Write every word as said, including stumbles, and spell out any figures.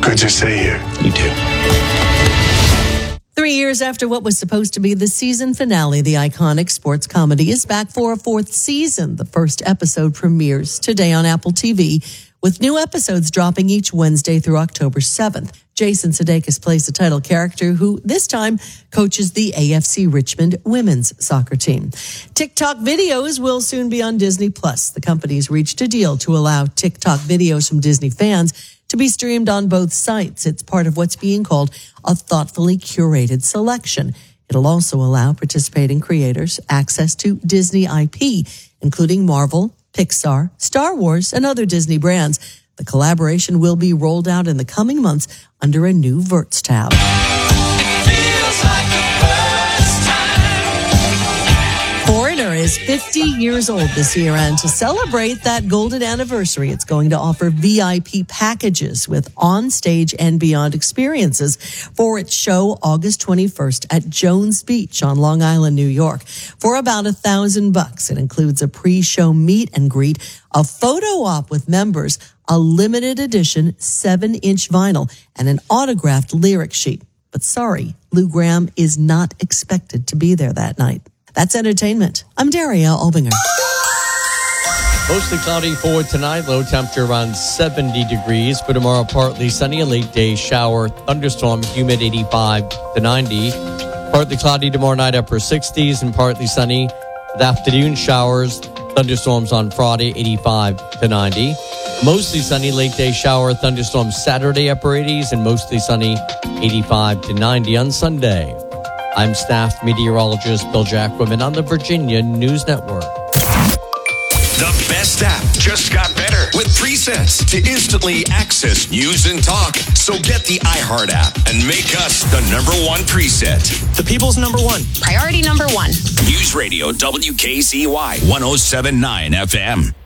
Good to see you. You too. Three years after what was supposed to be the season finale, the iconic sports comedy is back for a fourth season. The first episode premieres today on Apple T V, with new episodes dropping each Wednesday through October seventh. Jason Sudeikis plays the title character who this time coaches the A F C Richmond women's soccer team. TikTok videos will soon be on Disney Plus. The company's reached a deal to allow TikTok videos from Disney fans to be streamed on both sites. It's part of what's being called a thoughtfully curated selection. It'll also allow participating creators access to Disney I P, including Marvel, Pixar, Star Wars, and other Disney brands. The collaboration will be rolled out in the coming months under a new Verts tab. Foreigner is fifty years old this year, and to celebrate that golden anniversary, it's going to offer V I P packages with on-stage and beyond experiences for its show August twenty-first at Jones Beach on Long Island, New York. For about a thousand bucks, it includes a pre-show meet and greet, a photo op with members, a limited edition seven-inch vinyl, and an autographed lyric sheet. But sorry, Lou Gramm is not expected to be there that night. That's entertainment. I'm Daria Albinger. Mostly cloudy for tonight. Low temperature around seventy degrees. For tomorrow, partly sunny. A late day shower, thunderstorm, humid eighty-five to ninety. Partly cloudy tomorrow night, upper sixties, and partly sunny. With afternoon showers, thunderstorms on Friday, eighty-five to ninety. Mostly sunny, late day shower, thunderstorm Saturday, upper eighties, and mostly sunny, eighty-five to ninety on Sunday. I'm staff meteorologist Bill Jackwoman on the Virginia News Network. The best app just got better with presets to instantly access news and talk. So get the iHeart app and make us the number one preset. The people's number one. Priority number one. News Radio W K Z Y one oh seven point nine F M.